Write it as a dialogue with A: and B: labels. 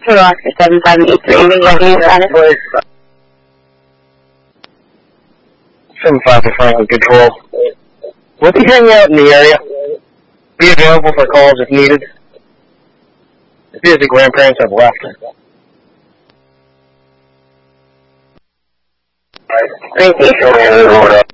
A: Two Oscar 7583, we got you on it.
B: 75 to Franklin Control. We'll be hanging out in the area. Be available for calls if needed. The busy grandparents have left.
A: Repeat.